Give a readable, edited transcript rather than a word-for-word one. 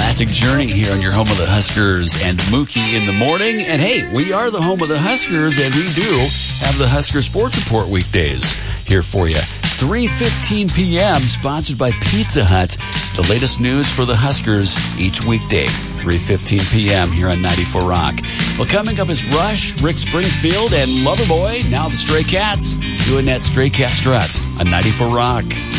Classic Journey here on your home of the Huskers and Mookie in the morning. And hey, we are the home of the Huskers, and we do have the Husker Sports Report weekdays here for you. 3:15 p.m., sponsored by Pizza Hut. The latest news for the Huskers each weekday, 3:15 p.m. here on 94 Rock. Well, coming up is Rush, Rick Springfield, and Loverboy, now the Stray Cats, doing that Stray Cat strut on 94 Rock.